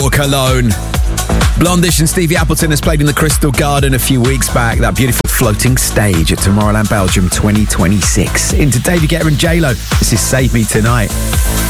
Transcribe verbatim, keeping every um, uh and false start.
Walk Alone. Blondish and Stevie Appleton has played in the Crystal Garden a few weeks back. That beautiful floating stage at Tomorrowland Belgium twenty twenty-six. Into David Guetta and J Lo. This is Save Me Tonight.